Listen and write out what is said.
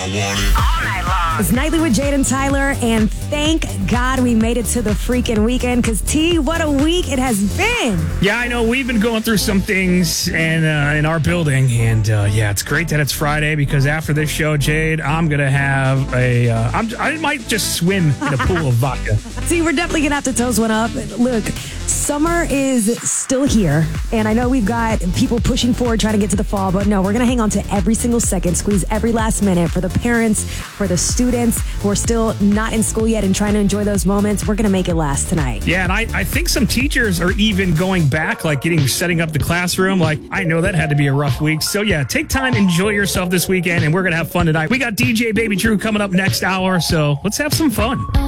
want it all night long. It's Nightly with Jade and Tyler, and thank God we made it to the freaking weekend, because T, what a week it has been. Yeah, I know we've been going through some things in our building, and yeah, it's great that it's Friday, because after this show, Jade, I'm going to have I might just swim in a pool of vodka. See, we're definitely going to have to toast one up. Look, summer is still here, and I know we've got people pushing forward trying to get to the fall, but no, we're going to hang on to every single second, squeeze every last minute for the parents, for the students who are still not in school yet and trying to enjoy those moments. We're going to make it last tonight. Yeah, and I think some teachers are even going back, like setting up the classroom. Like, I know that had to be a rough week. So yeah, take time, enjoy yourself this weekend, and we're going to have fun tonight. We got DJ Baby Drew coming up next hour, so let's have some fun.